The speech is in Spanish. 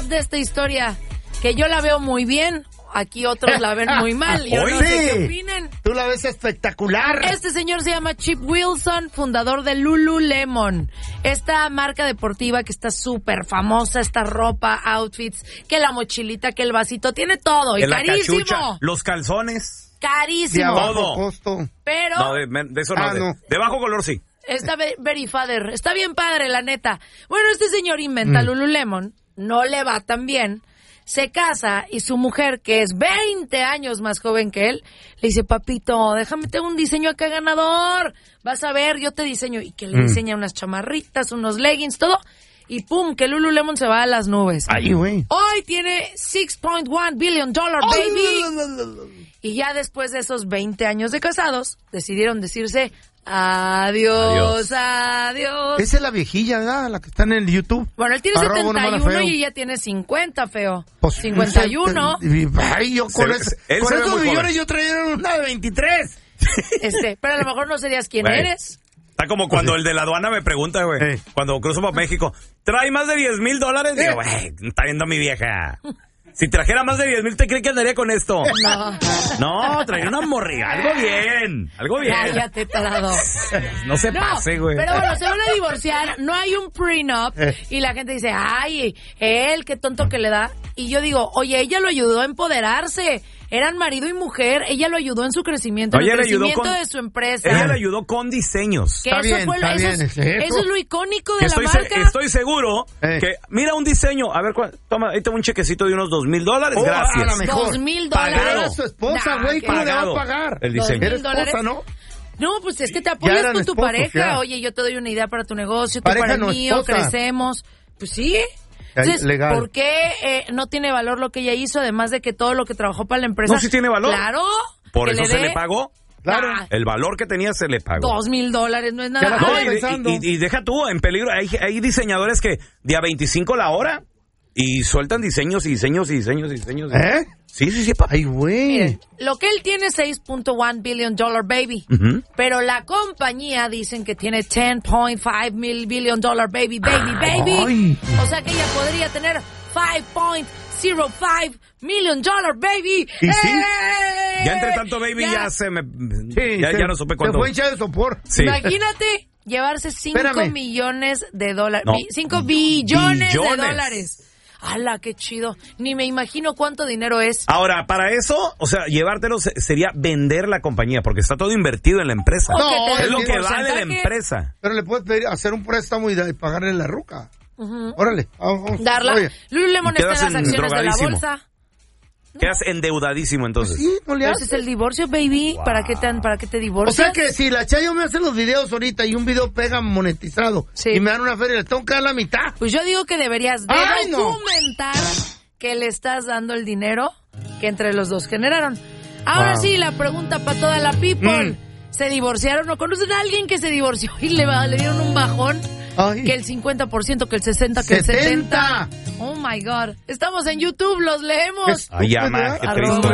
up de esta historia, que yo la veo muy bien. Aquí otros la ven muy mal. Yo no sé qué opinen. Tú la ves espectacular. Este señor se llama Chip Wilson, fundador de Lululemon. Esta marca deportiva que está súper famosa, esta ropa, outfits, que la mochilita, que el vasito, tiene todo. Y carísimo. La cachucha, los calzones. Carísimo. De bajo todo. costo. Pero... No, de eso no. no. De bajo color sí. Está very father. Está bien padre, la neta. Bueno, este señor inventa Lululemon. No le va tan bien. Se casa y su mujer, que es 20 años más joven que él, le dice, papito, déjame tener un diseño acá ganador. Vas a ver, yo te diseño. Y que le diseña unas chamarritas, unos leggings, todo. Y pum, que Lululemon se va a las nubes. Ay, güey. Hoy tiene $6.1 billion, baby. Y ya después de esos 20 años de casados, decidieron decirse... Adiós. Esa es la viejilla, ¿verdad? La que está en el YouTube. Bueno, él tiene 71 y ella tiene 50, feo. Pues, 51. Ay, yo con esos millones yo traía una de 23. Pero a lo mejor no serías quién eres. Está como cuando el de la aduana me pregunta, güey, cuando cruzo por México, ¿trae más de $10,000? Digo, güey, está viendo mi vieja. Si trajera más de 10,000, ¿te cree que andaría con esto? No, traía una morriga. Algo bien. Cállate, tarado. No se pase, güey. Pero bueno, se van a divorciar, no hay un prenup. Y la gente dice, ay, él, qué tonto que le da. Y yo digo, oye, ella lo ayudó a empoderarse. Eran marido y mujer. Ella lo ayudó en su crecimiento, en el crecimiento de su empresa. Ella le ayudó con diseños. Eso es lo icónico de la marca. Estoy seguro que, mira un diseño. A ver, toma, ahí tengo un chequecito de unos $2,000. Gracias. $2,000. Pagado a su esposa, güey. ¿Cómo le va a pagar? El diseño. ¿Eres esposa, no? No, pues es que te apoyas con tu pareja. Oye, yo te doy una idea para tu negocio, tú para el mío, crecemos. Pues sí. Entonces, legal. ¿por qué no tiene valor lo que ella hizo, además de que todo lo que trabajó para la empresa? No, sí tiene valor. Claro. Por eso se le pagó. Claro. El valor que tenía se le pagó. $2,000 no es nada. Y deja tú en peligro. Hay diseñadores que de a 25 la hora y sueltan diseños. Sí. Sí, papi. Ay, güey. Miren, lo que él tiene es $6.1 billion, baby. Pero la compañía dicen que tiene $10.5 billion, baby. Ay. O sea que ella podría tener $5.05 million, baby. ¿Y sí? Ya entre tanto, baby, ya no supe cuánto. Se fue hincha de sopor. Sí. Imagínate llevarse $5 millones de dólares. No. 5 billones de dólares. ¡Hala, qué chido! Ni me imagino cuánto dinero es. Ahora, para eso, o sea, llevártelo sería vender la compañía, porque está todo invertido en la empresa. No, es lo que vale la empresa. Pero le puedes pedir hacer un préstamo y pagarle la ruca. Órale. Vamos. Darla. Lululemon está en las acciones de la bolsa. Quedas endeudadísimo, entonces. Sí, no le haces. Ese es el divorcio, baby. Wow. ¿Para qué te divorcias? O sea que si la Chayo me hace los videos ahorita y un video pega monetizado y me dan una feria, le tengo que dar la mitad. Pues yo digo que deberías documentar que le estás dando el dinero que entre los dos generaron. Ahora sí, la pregunta para toda la people. ¿Se divorciaron o conocen a alguien que se divorció y le dieron un bajón? Ay. Que el 50%, que el 60%, que el 70%. Oh my God. Estamos en YouTube, los leemos. Ay, ya, qué triste.